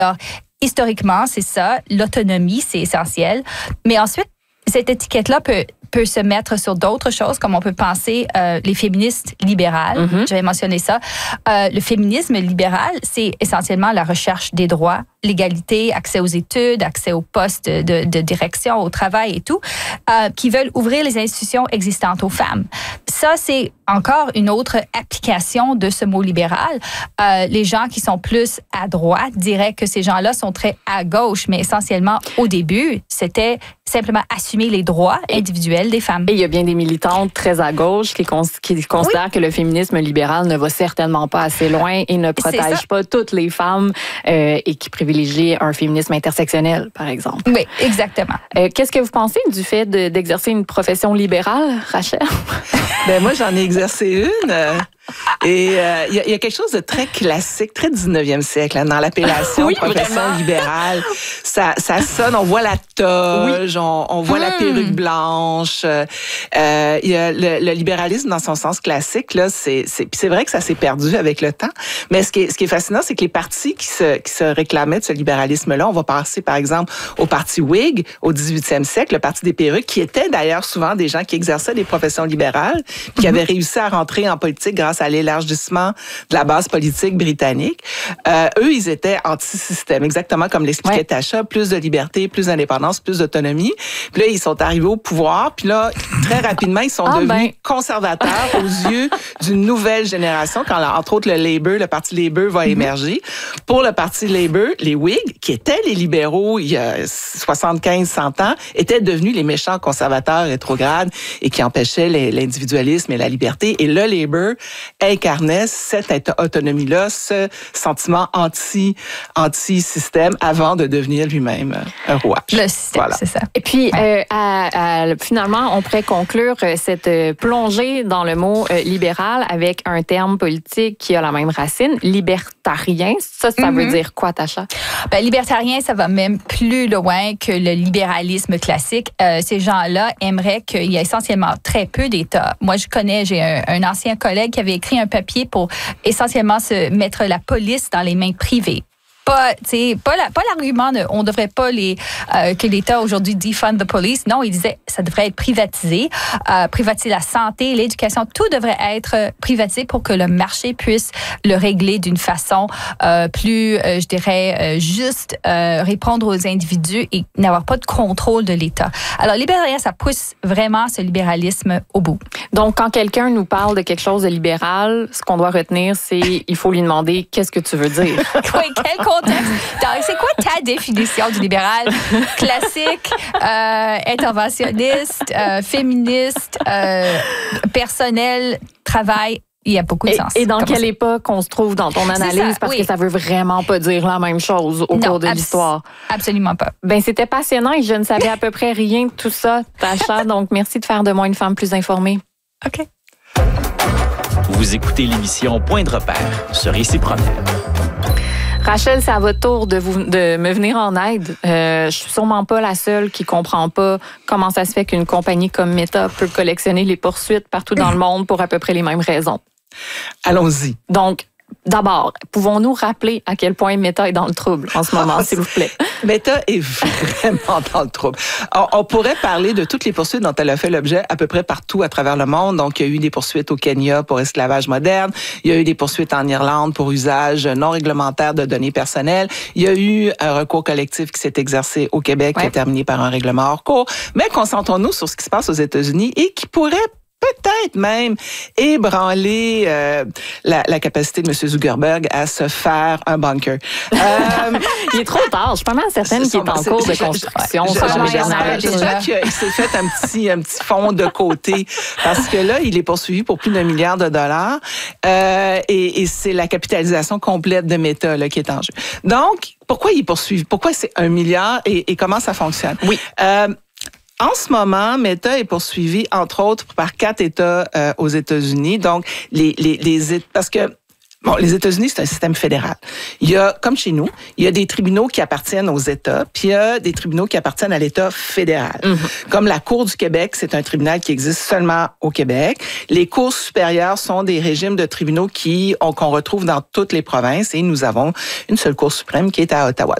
Alors, historiquement, c'est ça. L'autonomie, c'est essentiel. Mais ensuite, cette étiquette-là peut se mettre sur d'autres choses, comme on peut penser les féministes libérales. J'avais mentionné ça. Le féminisme libéral, c'est essentiellement la recherche des droits, l'égalité, accès aux études, accès aux postes de direction, au travail et tout, qui veulent ouvrir les institutions existantes aux femmes. Ça, c'est encore une autre application de ce mot libéral. Les gens qui sont plus à droite diraient que ces gens-là sont très à gauche, mais essentiellement, au début, c'était simplement assumer les droits individuels des femmes. Et il y a bien des militantes très à gauche qui considèrent que le féminisme libéral ne va certainement pas assez loin et ne protège pas toutes les femmes et qui privilégie un féminisme intersectionnel, par exemple. Oui, exactement. Qu'est-ce que vous pensez du fait d'exercer une profession libérale, Rachel? Ben moi, j'en ai exercé une. Et il y a quelque chose de très classique, très 19e siècle, là, dans l'appellation profession vraiment. libérale. Ça sonne, on voit la toge, on voit la perruque blanche. Il y a le libéralisme dans son sens classique, là, c'est vrai que ça s'est perdu avec le temps. Mais ce qui est fascinant, c'est que les partis qui se réclamaient de ce libéralisme-là, on va passer par exemple au parti Whig au 18e siècle, le parti des perruques, qui était d'ailleurs souvent des gens qui exerçaient des professions libérales, qui avaient réussi à rentrer en politique grâce à l'élargissement de la base politique britannique. Eux, ils étaient anti-système, exactement comme l'expliquait Tasha, plus de liberté, plus d'indépendance, plus d'autonomie. Puis là, ils sont arrivés au pouvoir, puis là, très rapidement, ils sont devenus conservateurs aux yeux d'une nouvelle génération, quand, entre autres, le Parti Labour va émerger. Pour le Parti Labour, les Whigs, qui étaient les libéraux il y a 75-100 ans, étaient devenus les méchants conservateurs rétrogrades et qui empêchaient l'individualisme et la liberté. Et le Labour incarnait cette autonomie-là, ce sentiment anti-système avant de devenir lui-même un roi. Le système, c'est ça. Et puis, finalement, on pourrait conclure cette plongée dans le mot libéral avec un terme politique qui a la même racine, libertarien. Ça veut dire quoi, Tasha? Ben, libertarien, ça va même plus loin que le libéralisme classique. Ces gens-là aimeraient qu'il y ait essentiellement très peu d'État. Moi, j'ai un ancien collègue qui avait écrit un papier pour essentiellement se mettre la police dans les mains privées. Pas l'argument de on devrait pas que l'État aujourd'hui defund the police. Non, il disait ça devrait être privatisé, privatiser la santé, l'éducation, tout devrait être privatisé pour que le marché puisse le régler d'une façon plus, je dirais, juste, répondre aux individus et n'avoir pas de contrôle de l'État. Alors, libéralien, ça pousse vraiment ce libéralisme au bout. Donc, quand quelqu'un nous parle de quelque chose de libéral, ce qu'on doit retenir, c'est il faut lui demander qu'est-ce que tu veux dire. Oui, quel contexte? C'est quoi ta définition du libéral? Classique, interventionniste, féministe, personnel, travail. Il y a beaucoup de sens. Et dans quelle époque on se trouve dans ton analyse? Parce que ça veut vraiment pas dire la même chose au cours de l'histoire. Absolument pas. Ben, c'était passionnant et je ne savais à peu près rien de tout ça, Tasha. Donc, merci de faire de moi une femme plus informée. OK. Vous écoutez l'émission Point de repère sur Ici Première. Rachel, c'est à votre tour de me venir en aide. Je suis sûrement pas la seule qui comprend pas comment ça se fait qu'une compagnie comme Meta peut collectionner les poursuites partout dans le monde pour à peu près les mêmes raisons. Allons-y. Donc, d'abord, pouvons-nous rappeler à quel point Meta est dans le trouble en ce moment, s'il vous plaît? Meta est vraiment dans le trouble. On pourrait parler de toutes les poursuites dont elle a fait l'objet à peu près partout à travers le monde. Donc, il y a eu des poursuites au Kenya pour esclavage moderne. Il y a eu des poursuites en Irlande pour usage non réglementaire de données personnelles. Il y a eu un recours collectif qui s'est exercé au Québec qui est terminé par un règlement hors cours. Mais concentrons-nous sur ce qui se passe aux États-Unis et qui pourrait peut-être même ébranler la capacité de M. Zuckerberg à se faire un bunker. Il est trop tard. Je suis pas mal certaine qu'il est en cours de construction. J'espère qu'il s'est fait un petit fond de côté parce que là, il est poursuivi pour plus d'1 milliard de dollars et c'est la capitalisation complète de Meta là, qui est en jeu. Donc, pourquoi il est poursuivi? Pourquoi c'est 1 milliard et comment ça fonctionne? Oui. En ce moment, Meta est poursuivi, entre autres, par 4 États aux États-Unis. Donc, parce que Bon, les États-Unis, c'est un système fédéral. Il y a, comme chez nous, il y a des tribunaux qui appartiennent aux États, puis il y a des tribunaux qui appartiennent à l'État fédéral. Comme la Cour du Québec, c'est un tribunal qui existe seulement au Québec. Les cours supérieures sont des régimes de tribunaux qu'on retrouve dans toutes les provinces et nous avons une seule Cour suprême qui est à Ottawa.